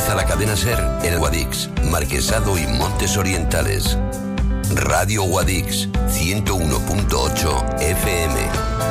Sintoniza la cadena SER en Guadix, Marquesado y Montes Orientales. Radio Guadix, 101.8 FM.